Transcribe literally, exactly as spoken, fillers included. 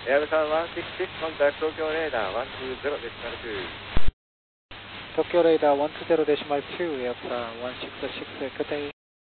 エアルさんワンシックスシックスコンタクト東京レーダーワンツーゼロデシマルツー。 東京レーダーワンツーゼロデシマルツー、エアルさんワンシックスシックス、固定。